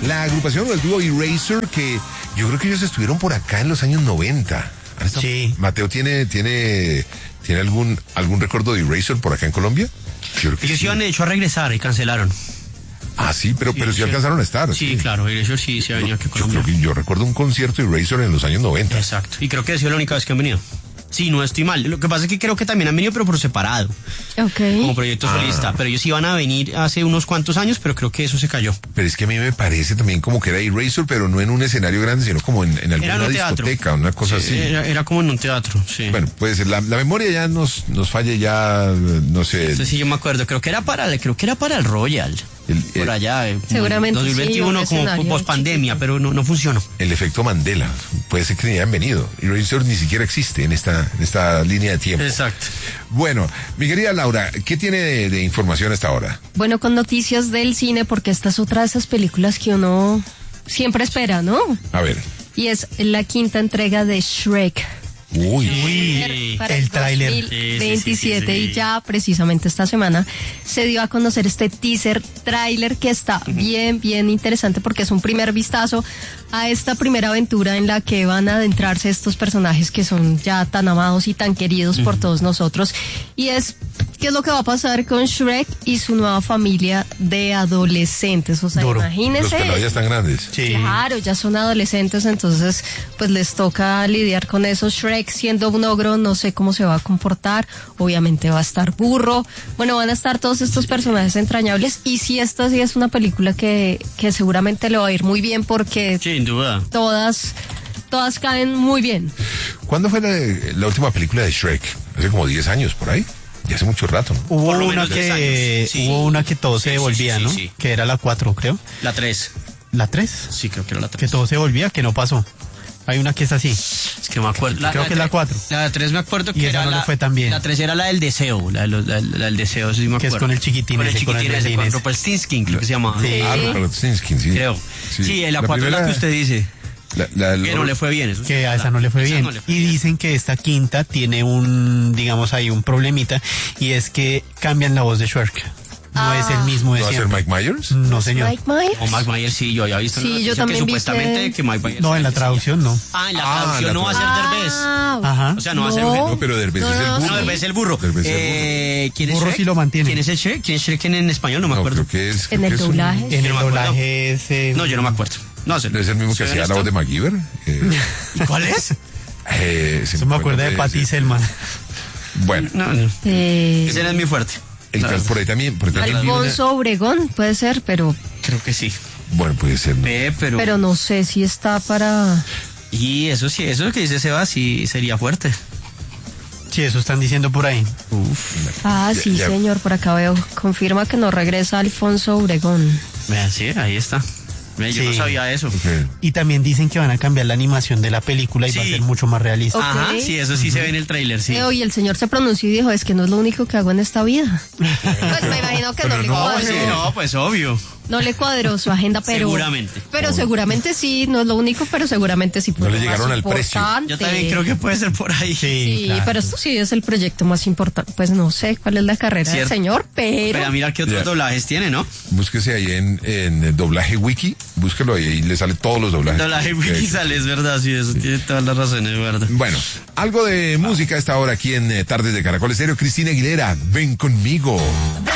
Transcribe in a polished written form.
La agrupación o el dúo Eraser, que yo creo que ellos estuvieron por acá en los años 90. Sí. Mateo, ¿tiene algún recuerdo de Eraser por acá en Colombia? Yo creo que Ellos sí. iban de hecho a regresar y cancelaron. Ah, sí, pero sí alcanzaron a estar. Sí, claro, Eraser sí se ha venido aquí a Yo Colombia. creo que yo recuerdo un concierto de Eraser en los años 90. Exacto. Y creo que ha sido la única vez que han venido. Sí, no estoy mal. Lo que pasa es que creo que también han venido, pero por separado, como Ok. proyecto solista. Pero ellos iban a venir hace unos cuantos años, pero creo que eso se cayó. Pero es que a mí me parece también como que era Eraser, pero no en un escenario grande, sino como en Era alguna en un teatro. discoteca, una cosa Sí, así. Era como en un teatro, sí. Bueno, puede ser. La memoria ya nos falle ya, no sé. Sí, yo me acuerdo. Creo que era para el Royal. Por allá. Seguramente sí, 2021 un como escenario post pandemia, pero no funcionó. El efecto Mandela. Puede ser que ni hayan venido. Eraser ni siquiera existe en esta línea de tiempo. Exacto. Bueno, mi querida Laura, ¿qué tiene de información hasta ahora? Bueno, con noticias del cine, porque esta es otra de esas películas que uno siempre espera, ¿no? A ver. Y es la quinta entrega de Shrek. Uy. Para el tráiler. 2027 Sí. y ya precisamente esta semana se dio a conocer este teaser tráiler que está bien interesante porque es un primer vistazo a esta primera aventura en la que van a adentrarse estos personajes que son ya tan amados y tan queridos por todos nosotros, y es qué es lo que va a pasar con Shrek y su nueva familia de adolescentes. O sea, Duro. Los imagínense. pelados ya están grandes. Sí. Claro, ya son adolescentes, entonces pues les toca lidiar con eso. Shrek siendo un ogro, no sé cómo se va a comportar, obviamente va a estar burro, bueno, van a estar todos estos personajes entrañables, y sí, esta sí es una película que seguramente le va a ir muy bien porque Sin duda. todas caen muy bien. ¿Cuándo fue la última película de Shrek? Hace como 10 años, por ahí. Ya hace mucho rato, ¿no? Hubo Por lo una menos 10 años. Sí. hubo una que todo se Sí, devolvía, sí, ¿no? sí. Que era la 4, creo. La 3. ¿La 3? Sí, creo que era la Que 3. todo se devolvía, que no pasó. Hay una que es así. Es que me acuerdo. Creo que es la 4. La 3 me acuerdo que Y esa era no le fue tan bien. La 3 era la del deseo. La del deseo, sí me acuerdo. Que es con el chiquitín Con el ese, con el chiquitín ese, con Berlín ese. Rumpelstiltskin, creo que se llamaba. Sí. Ah, Robert Stinskin, sí. Creo. Sí, la 4 es la que usted dice. Que no le fue bien. Eso sí, Que a ¿verdad? esa no le fue Esa bien. no le fue Y bien. dicen que esta quinta tiene digamos ahí un problemita, y es que cambian la voz de Shrek. No es el mismo de ¿No va a ser siempre. Mike Myers? No, señor. Mike Myers. O Mike Myers, sí, yo había visto Sí, una yo noticia también vi que supuestamente que- que Mike Myers. No, en la decía. traducción no. Ah, en la Ah, traducción la no va a ser Derbez. Ajá. O sea, no va a ser. No, pero Derbez es el burro. No, Derbez es el burro. Derbez es el ¿Quién es Burro Shrek? sí lo mantiene. ¿Quién es el Shrek? ¿Quién es Shrek en español? No me No, acuerdo. creo que es. En creo el que es un- doblaje. En Yo el no me acuerdo. doblaje es... No, yo no me acuerdo. No sé. Es el mismo que ¿Soy hacía la voz de honesto? MacGyver. ¿Y cuál es? Eso me acuerdo de Patty Selman. Bueno, No, no. Ese no es muy fuerte. por ahí también vi una- Alfonso Obregón puede ser, pero Creo que sí. Bueno, puede ser. ¿no? pero no sé si está para... Y eso sí, eso que dice Seba sí sería fuerte. Sí, eso están diciendo por ahí. Ah, sí, ya. señor, por acá veo. Confirma que no regresa Alfonso Obregón. Vean, sí, ahí está. Ve, yo no Sí. sabía eso. Ok. Y también dicen que van a cambiar la animación de la película y va a Sí. ser mucho más realista. Ok. Ajá, sí, eso sí se ve en el tráiler, sí. Y el señor se pronunció y dijo, es que no es lo único que hago en esta vida. Pues me imagino que no le no, cuadró. Sí, no, pues obvio. No le cuadró su agenda, pero... Seguramente. Pero seguramente sí, no es lo único, pero seguramente sí fue No le lo más llegaron al precio. importante. Yo también creo que puede ser por ahí. Sí, claro. pero esto sí es el proyecto más importante. Pues no sé cuál es la carrera del Cierto. señor, pero... Pero mira qué otros Ya. doblajes tiene, ¿no? Búsquese ahí en el doblaje wiki, búsquelo ahí y le sale todos los doblajes. Doblaje wiki sale, es verdad, sí, eso tiene todas las razones, es verdad. Bueno, algo de música a esta hora aquí en Tardes de Caracol Estéreo. Cristina Aguilera, ven conmigo.